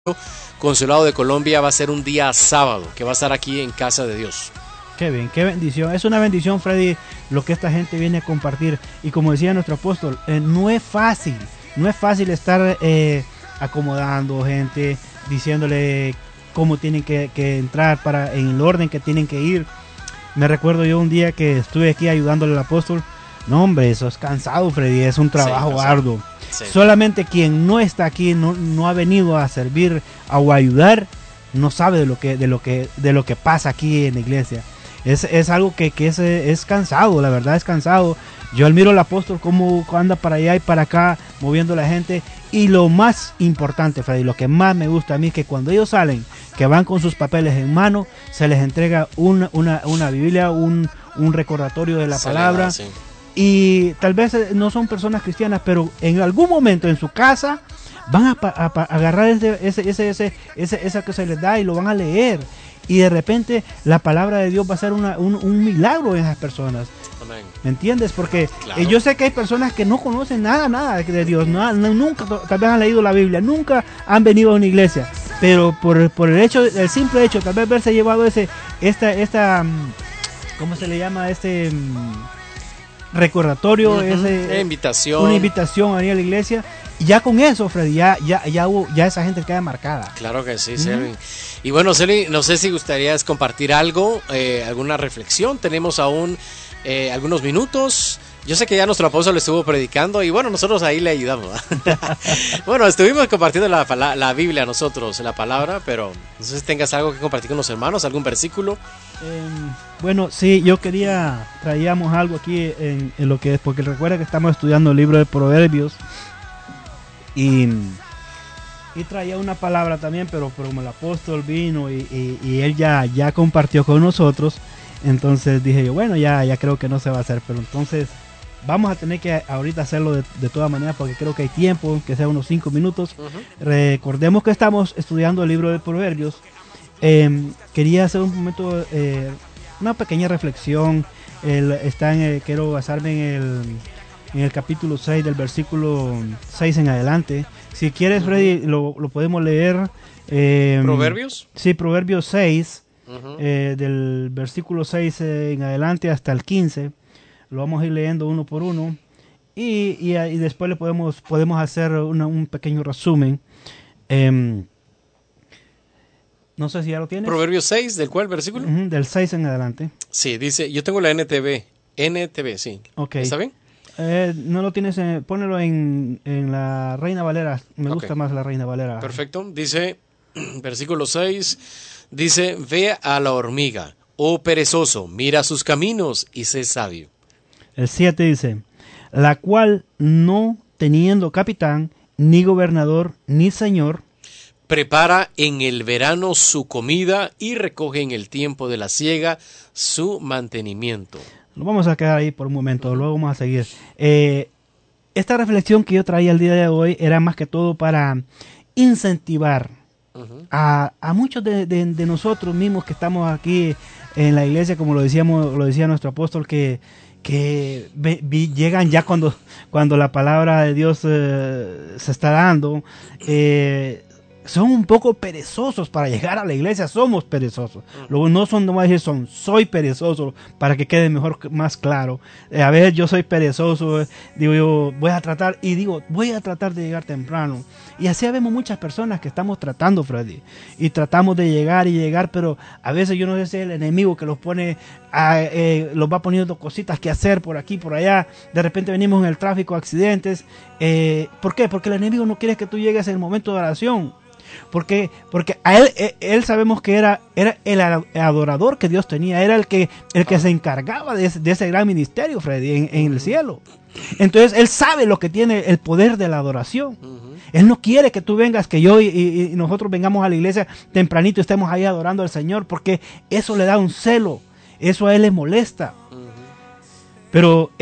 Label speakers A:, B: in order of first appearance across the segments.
A: Consulado de Colombia va a ser un día sábado, que va a estar aquí en Casa de Dios.
B: Qué bien, qué bendición. Es una bendición, Freddy, lo que esta gente viene a compartir. Y como decía nuestro apóstol, no es fácil estar acomodando gente, diciéndole cómo tienen que entrar en el orden que tienen que ir. Me recuerdo yo un día que estuve aquí ayudándole al apóstol. No, hombre, eso es cansado, Freddy, es un trabajo arduo. Sí. Solamente quien no está aquí, no ha venido a servir o a ayudar, no sabe de lo que pasa aquí en la iglesia. Es algo que es cansado, la verdad es cansado. Yo admiro al apóstol cómo anda para allá y para acá moviendo a la gente. Y lo más importante, Freddy, lo que más me gusta a mí es que cuando ellos salen, que van con sus papeles en mano, se les entrega una Biblia, un recordatorio de la palabra. Sí. Y tal vez no son personas cristianas, pero en algún momento en su casa van a agarrar esa que se les da y lo van a leer. Y de repente la palabra de Dios va a ser un milagro en esas personas. Amén. ¿Me entiendes? Porque claro, yo sé que hay personas que no conocen nada de Dios, nunca tal vez han leído la Biblia, nunca han venido a una iglesia, pero por el simple hecho, tal vez haberse llevado esta ¿cómo se le llama? Recordatorio, una invitación a ir a la iglesia. Y ya con eso, Freddy, ya esa gente queda marcada.
A: Claro que sí, Selwyn. Y bueno, Selwyn, no sé si gustarías compartir algo, alguna reflexión. Tenemos aún algunos minutos. Yo sé que ya nuestro apóstol estuvo predicando y bueno, nosotros ahí le ayudamos. Bueno, estuvimos compartiendo la Biblia nosotros, la palabra, pero no sé si tengas algo que compartir con los hermanos, algún versículo.
B: Bueno, sí, yo traíamos algo aquí en lo que es, porque recuerda que estamos estudiando el libro de Proverbios y traía una palabra también, pero como el apóstol vino y él ya compartió con nosotros, entonces dije yo, bueno, ya creo que no se va a hacer, pero entonces vamos a tener que ahorita hacerlo de todas maneras porque creo que hay tiempo, que sea unos 5 minutos. Recordemos que estamos estudiando el libro de Proverbios. Quería hacer un momento, una pequeña reflexión. Quiero basarme en el capítulo 6 del versículo 6 en adelante. Si quieres, Freddy, lo podemos leer.
A: ¿Proverbios?
B: Sí, Proverbios 6, del versículo 6 en adelante hasta el 15. Lo vamos a ir leyendo uno por uno. Y después le podemos hacer un pequeño resumen. No sé si ya lo tienes.
A: Proverbios 6, ¿del cuál versículo?
B: Del 6 en adelante.
A: Sí, dice, yo tengo la NTV, sí.
B: Okay.
A: ¿Está bien?
B: No lo tienes, ponelo en la Reina Valera. Me gusta más la Reina Valera.
A: Perfecto. Dice, versículo 6, dice, ve a la hormiga, oh perezoso, mira sus caminos y sé sabio.
B: El 7 dice, la cual no teniendo capitán, ni gobernador, ni señor,
A: prepara en el verano su comida y recoge en el tiempo de la siega su mantenimiento.
B: Nos vamos a quedar ahí por un momento, luego vamos a seguir. Esta reflexión que yo traía el día de hoy era más que todo para incentivar a muchos de nosotros mismos que estamos aquí en la iglesia, como lo decía nuestro apóstol, que llegan ya cuando la palabra de Dios se está dando. Son un poco perezosos para llegar a la iglesia, somos perezosos. Luego no voy a decir soy perezoso, para que quede mejor, más claro. A veces yo soy perezoso, digo yo, voy a tratar de llegar temprano. Y así vemos muchas personas que estamos tratando, Freddy, y tratamos de llegar, pero a veces yo no sé si es el enemigo que los pone, los va poniendo cositas que hacer por aquí, por allá. De repente venimos en el tráfico, accidentes. ¿Por qué? Porque el enemigo no quiere que tú llegues en el momento de oración. Porque a él sabemos que era el adorador que Dios tenía, era el que se encargaba de ese gran ministerio, Freddy, en el cielo. Entonces él sabe lo que tiene el poder de la adoración. Él no quiere que tú vengas, que yo y nosotros vengamos a la iglesia tempranito y estemos ahí adorando al Señor, porque eso le da un celo, eso a él le molesta. Pero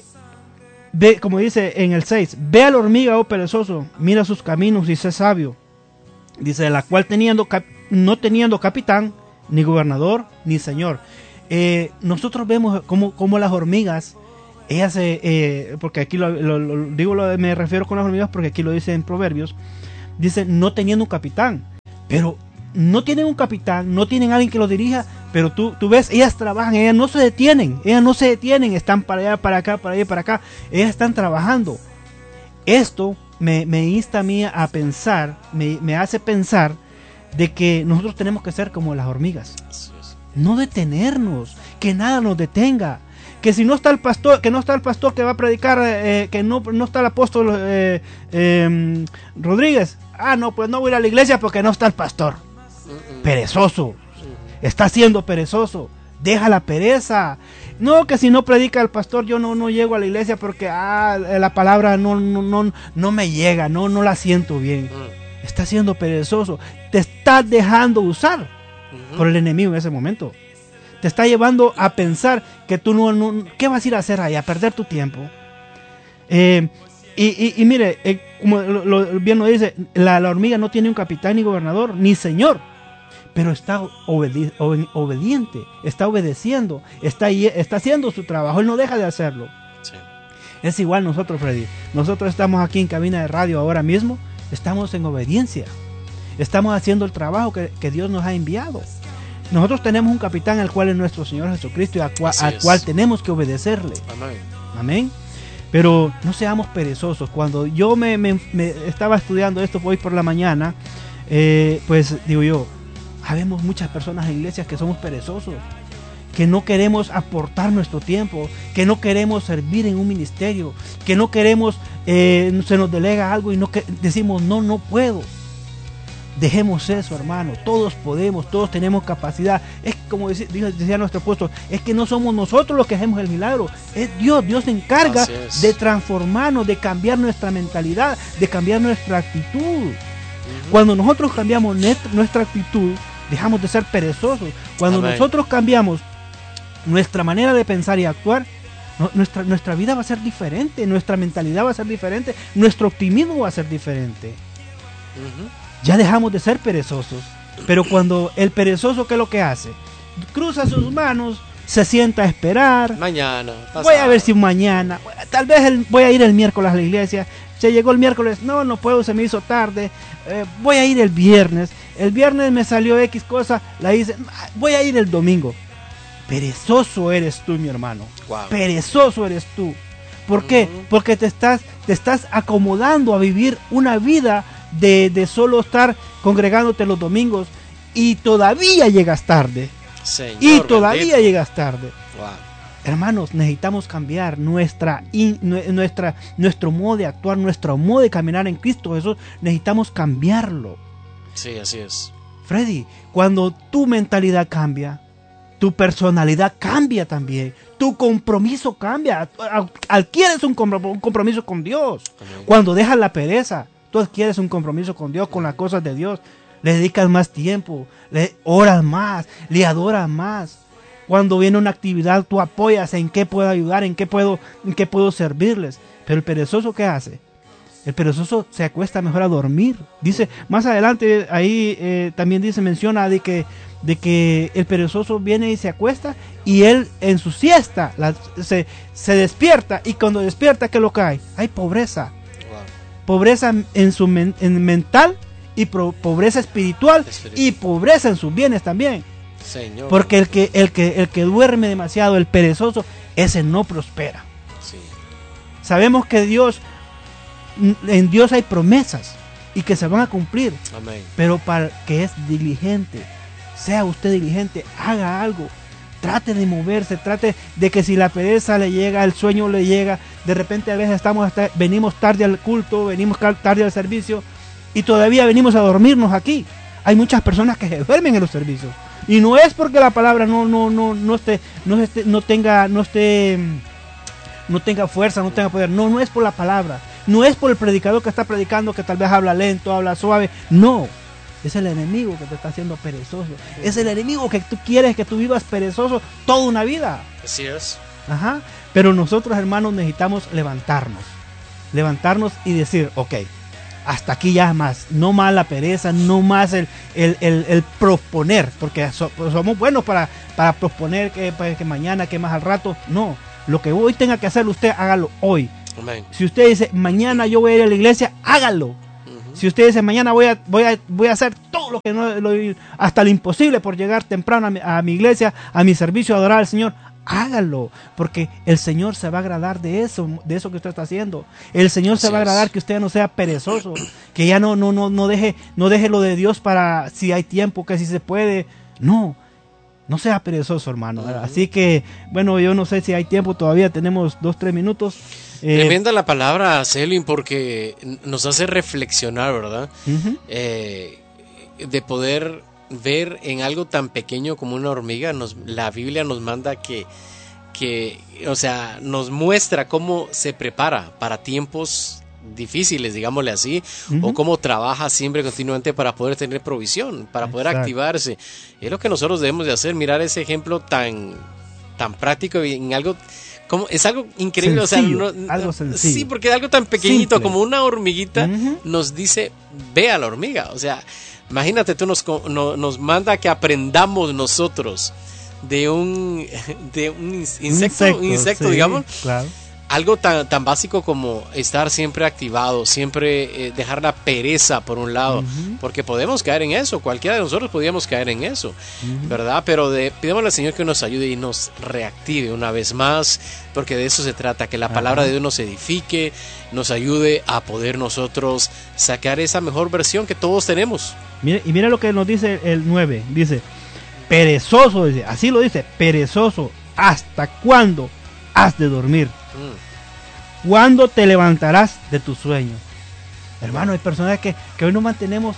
B: ve, como dice en el 6, ve a la hormiga, oh perezoso, mira sus caminos y sé sabio. Dice, la cual no teniendo capitán, ni gobernador, ni señor. Nosotros vemos como las hormigas, ellas, porque aquí me refiero con las hormigas porque aquí lo dice en Proverbios, dice, no teniendo un capitán. pero no tienen un capitán, no tienen alguien que los dirija, pero tú ves, ellas trabajan, ellas no se detienen, están para allá, para acá, para allá, para acá, ellas están trabajando. Esto me insta a mí a pensar, me hace pensar de que nosotros tenemos que ser como las hormigas, no detenernos, que nada nos detenga. Que si no está el pastor, que va a predicar, que no está el apóstol Rodríguez, no, pues no voy a ir a la iglesia porque no está el pastor. Perezoso, está siendo perezoso, deja la pereza. No, que si no predica el pastor yo no llego a la iglesia porque la palabra no me llega, no la siento bien. Está siendo perezoso, te está dejando usar por el enemigo en ese momento. Te está llevando a pensar que tú no ¿qué vas a ir a hacer ahí? A perder tu tiempo. Y mire, como bien lo dice, la hormiga no tiene un capitán ni gobernador, ni señor, pero está obediente, está obedeciendo, está haciendo su trabajo, él no deja de hacerlo. Sí. Es igual nosotros, Freddy. Nosotros estamos aquí en cabina de radio ahora mismo, estamos en obediencia, estamos haciendo el trabajo que Dios nos ha enviado. Nosotros tenemos un capitán al cual es nuestro Señor Jesucristo y al cual tenemos que obedecerle. Amén. Amén. Pero no seamos perezosos. Cuando yo me estaba estudiando esto hoy por la mañana, pues digo yo, habemos muchas personas en iglesias que somos perezosos, que no queremos aportar nuestro tiempo, que no queremos servir en un ministerio, que no queremos, se nos delega algo y decimos no puedo. Dejemos eso, hermano. Todos podemos, todos tenemos capacidad. Es como decía nuestro apóstol, es que no somos nosotros los que hacemos el milagro, es Dios. Dios se encarga de transformarnos, de cambiar nuestra mentalidad, de cambiar nuestra actitud. Cuando nosotros cambiamos nuestra actitud, dejamos de ser perezosos. Cuando nosotros cambiamos nuestra manera de pensar y actuar, nuestra vida va a ser diferente, nuestra mentalidad va a ser diferente, nuestro optimismo va a ser diferente. Ya dejamos de ser perezosos. Pero cuando el perezoso, ¿qué es lo que hace? Cruza sus manos, se sienta a esperar.
A: Mañana, pasado.
B: Voy a ver si mañana, tal vez voy a ir el miércoles a la iglesia. Se llegó el miércoles, no puedo, se me hizo tarde. Voy a ir el viernes. El viernes me salió X cosa, la hice. Voy a ir el domingo. Perezoso eres tú, mi hermano. Wow. Perezoso eres tú. ¿Por qué? Porque te estás acomodando a vivir una vida de solo estar congregándote los domingos y todavía llegas tarde. Señor, y todavía llegas tarde. Wow. Hermanos, necesitamos cambiar nuestro modo de actuar, nuestro modo de caminar en Cristo Jesús. Necesitamos cambiarlo.
A: Sí, así es.
B: Freddy, cuando tu mentalidad cambia, tu personalidad cambia también. Tu compromiso cambia. Adquieres un compromiso con Dios. Amén. Cuando dejas la pereza, tú adquieres un compromiso con Dios, con las cosas de Dios. Le dedicas más tiempo, le oras más, le adoras más. Cuando viene una actividad, tú apoyas en qué puedo ayudar, en qué puedo servirles. Pero el perezoso, ¿qué hace? El perezoso se acuesta mejor a dormir. Dice, más adelante, ahí también menciona de que el perezoso viene y se acuesta, y él en su siesta se despierta, y cuando despierta, ¿qué lo cae? Hay pobreza. Pobreza en su mental, y pobreza espiritual, y pobreza en sus bienes también. Señor. Porque el que duerme demasiado, el perezoso, ese no prospera. Sí. Sabemos que en Dios hay promesas y que se van a cumplir. Amén. Pero para que es diligente, sea usted diligente, haga algo. Trate de moverse, trate de que si la pereza le llega, el sueño le llega, de repente a veces venimos tarde al culto, venimos tarde al servicio y todavía venimos a dormirnos aquí. Hay muchas personas que se duermen en los servicios y no es porque la palabra no tenga fuerza, no tenga poder. No es por la palabra, no es por el predicador que está predicando, que tal vez habla lento, habla suave. No. Es el enemigo que te está haciendo perezoso. Es el enemigo que tú quieres que tú vivas perezoso toda una vida. Así es. Ajá. Pero nosotros, hermanos, necesitamos levantarnos y decir, ok, hasta aquí ya más. No más la pereza, no más el proponer, porque somos buenos para proponer que mañana, que más al rato. No, lo que hoy tenga que hacer usted, hágalo hoy. Amén. Si usted dice, mañana yo voy a ir a la iglesia, hágalo. Si usted dice, mañana voy a hacer todo lo que hasta lo imposible por llegar temprano a mi iglesia, a mi servicio, a adorar al Señor, hágalo, porque el Señor se va a agradar de eso que usted está haciendo. El Señor se va a agradar que usted no sea perezoso, que ya no deje lo de Dios para si hay tiempo, que si se puede. No sea perezoso, hermano. Así que, bueno, yo no sé si hay tiempo, todavía tenemos 2-3 minutos.
A: Tremenda la palabra, Selwyn, porque nos hace reflexionar, ¿verdad? De poder ver en algo tan pequeño como una hormiga. La Biblia nos manda que, o sea, nos muestra cómo se prepara para tiempos difíciles, digámosle así, o cómo trabaja siempre continuamente para poder tener provisión, para poder activarse. Es lo que nosotros debemos de hacer, mirar ese ejemplo tan práctico y en algo como es algo increíble,
B: sencillo,
A: o sea,
B: algo sencillo.
A: Sí, porque algo tan pequeñito
B: Simple.
A: como una hormiguita nos dice, ve a la hormiga, o sea, imagínate, tú nos manda que aprendamos nosotros de un insecto,
B: sí,
A: digamos.
B: Claro.
A: Algo tan básico como estar siempre activado, siempre dejar la pereza por un lado, porque podemos caer en eso, cualquiera de nosotros podríamos caer en eso, ¿verdad? Pero pidamos al Señor que nos ayude y nos reactive una vez más, porque de eso se trata, que la palabra de Dios nos edifique, nos ayude a poder nosotros sacar esa mejor versión que todos tenemos.
B: Mira lo que nos dice el 9, dice, perezoso, dice, así lo dice, perezoso, ¿hasta cuándo has de dormir? ¿Cuándo te levantarás de tu sueño? Hermano, hay personas que hoy nos mantenemos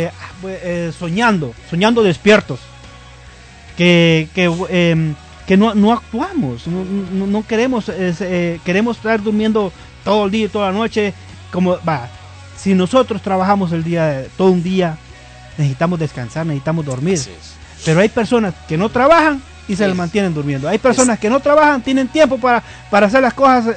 B: soñando despiertos, que no actuamos, no queremos, queremos estar durmiendo todo el día y toda la noche. Si nosotros trabajamos todo un día, necesitamos descansar, necesitamos dormir. Pero hay personas que no trabajan y se les mantienen durmiendo. Hay personas que no trabajan, tienen tiempo para hacer las cosas,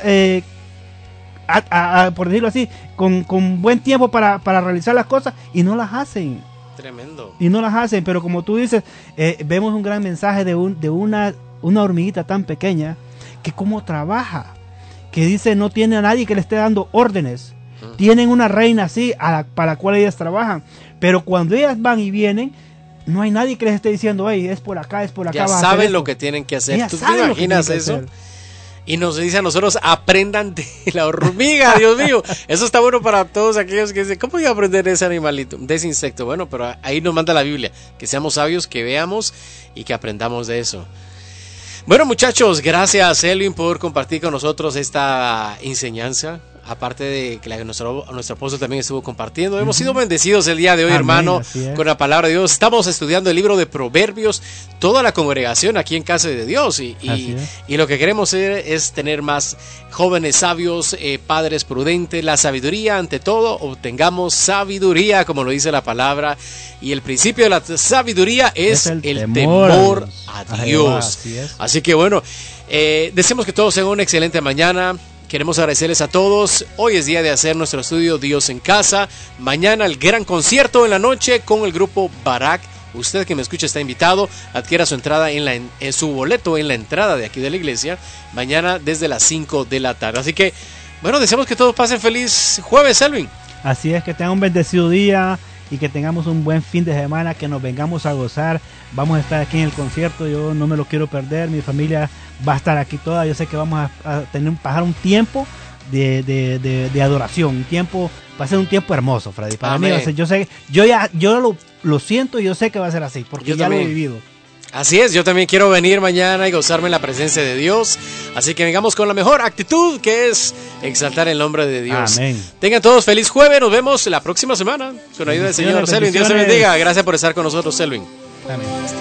B: por decirlo así, con buen tiempo para realizar las cosas, y no las hacen.
A: Tremendo.
B: Y no las hacen, pero como tú dices, vemos un gran mensaje de una hormiguita tan pequeña, que cómo trabaja, que dice no tiene a nadie que le esté dando órdenes. Tienen una reina así para la cual ellas trabajan, pero cuando ellas van y vienen, no hay nadie que les esté diciendo, hey, es por acá,
A: ya saben lo que tienen que hacer. ¿Tú te imaginas eso? Y nos dice a nosotros, aprendan de la hormiga, Dios mío. Eso está bueno para todos aquellos que dicen, ¿cómo iba a aprender de ese animalito, de ese insecto? Bueno, pero ahí nos manda la Biblia, que seamos sabios, que veamos y que aprendamos de eso. Bueno, muchachos, gracias, Selwyn, por compartir con nosotros esta enseñanza. Aparte de que nuestro apóstol también estuvo compartiendo. Hemos sido bendecidos el día de hoy, hermano, con la palabra de Dios. Estamos estudiando el libro de Proverbios, toda la congregación aquí en Casa de Dios. Y lo que queremos es tener más jóvenes sabios, padres prudentes, la sabiduría ante todo. Obtengamos sabiduría, como lo dice la palabra. Y el principio de la sabiduría es el temor a Dios. Así que bueno, deseamos que todos tengan una excelente mañana. Queremos agradecerles a todos. Hoy es día de hacer nuestro estudio Dios en Casa. Mañana el gran concierto en la noche con el grupo Barak. Usted que me escucha está invitado. Adquiera su entrada su boleto en la entrada de aquí de la iglesia. Mañana desde las 5 de la tarde. Así que, bueno, deseamos que todos pasen feliz jueves, Selwyn.
B: Así es, que tengan un bendecido día y que tengamos un buen fin de semana, que nos vengamos a gozar. Vamos a estar aquí en el concierto, yo no me lo quiero perder, mi familia va a estar aquí toda. Yo sé que vamos a pasar un tiempo de adoración, va a ser un tiempo hermoso, Freddy. Para mí va a ser, yo lo siento y yo sé que va a ser así, porque yo ya lo he vivido.
A: Así es, yo también quiero venir mañana y gozarme en la presencia de Dios. Así que vengamos con la mejor actitud, que es exaltar el nombre de Dios.
B: Amén.
A: Tengan todos feliz jueves, nos vemos la próxima semana. Con la ayuda del Señor Selwyn. Dios te bendiga. Gracias por estar con nosotros, Selwyn.
B: Amén.